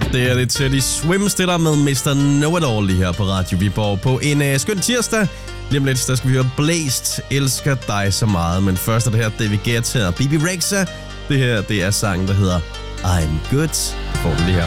Det er det Teddy Swims, det der med Mr. Know-It-All lige her på Radio Viborg på en skøn tirsdag. Lige om lidt, der skal vi høre Blæst, Elsker dig så meget. Men først er det her David Guetta og Bibi Rexha. Det her, det er sangen, der hedder I'm Good. Får den lige her.